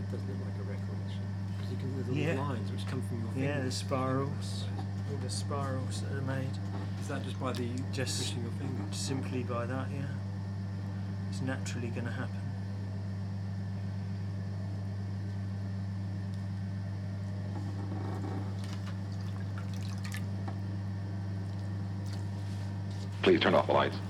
does look like a record, actually. Because you can do the lines which come from your fingers. Yeah, the spirals. All the spirals that are made. Is that just by pushing your fingers? Simply by that, yeah. It's naturally going to happen. Please turn off the lights.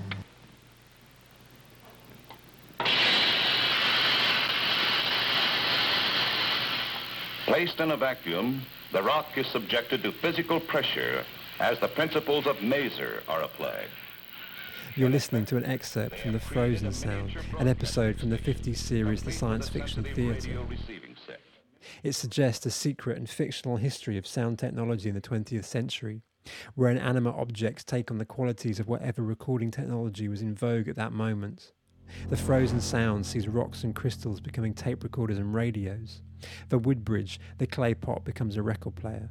Placed in a vacuum, the rock is subjected to physical pressure as the principles of Maser are applied. You're listening to an excerpt from The Frozen Sound, an episode from the 50s series The Science Fiction Theatre. It suggests a secret and fictional history of sound technology in the 20th century, where inanimate objects take on the qualities of whatever recording technology was in vogue at that moment. The Frozen Sound sees rocks and crystals becoming tape recorders and radios. For Woodbridge, the clay pot becomes a record player.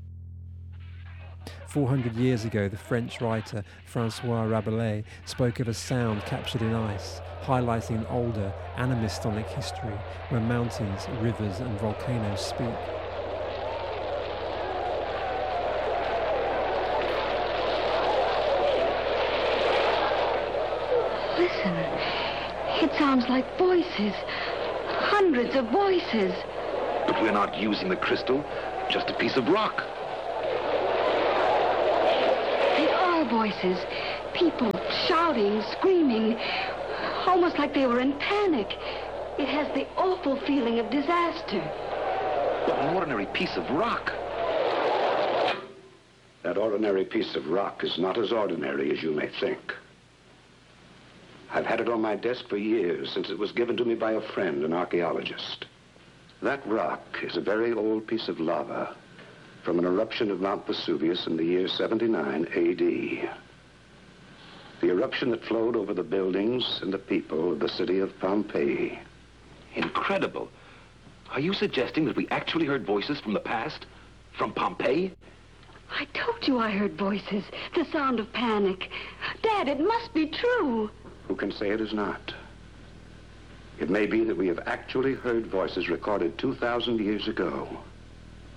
400 years ago, the French writer François Rabelais spoke of a sound captured in ice, highlighting an older, animistonic history where mountains, rivers and volcanoes speak. Listen, it sounds like voices, hundreds of voices. But we're not using the crystal, just a piece of rock. They are voices, people shouting, screaming, almost like they were in panic. It has the awful feeling of disaster. But an ordinary piece of rock. That ordinary piece of rock is not as ordinary as you may think. I've had it on my desk for years, since it was given to me by a friend, an archaeologist. That rock is a very old piece of lava from an eruption of Mount Vesuvius in the year 79 A.D. The eruption that flowed over the buildings and the people of the city of Pompeii. Incredible. Are you suggesting that we actually heard voices from the past? From Pompeii? I told you I heard voices, the sound of panic. Dad, it must be true. Who can say it is not? It may be that we have actually heard voices recorded 2,000 years ago.